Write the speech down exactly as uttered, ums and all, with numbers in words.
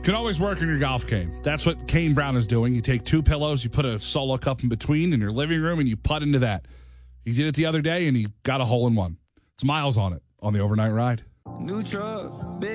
Can always work on your golf game. That's what Kane Brown is doing. You take two pillows, you put a solo cup in between in your living room, and you putt into that. He did it the other day, and he got a hole in one. It's miles on it on the overnight ride. New truck.